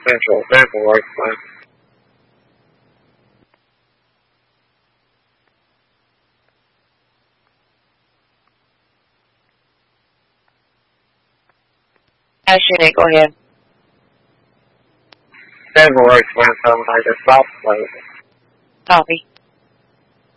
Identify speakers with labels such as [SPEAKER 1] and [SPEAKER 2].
[SPEAKER 1] Central Works Plan.
[SPEAKER 2] Ashley, go ahead.
[SPEAKER 1] Central Works Plan, something like a stop place.
[SPEAKER 2] Copy.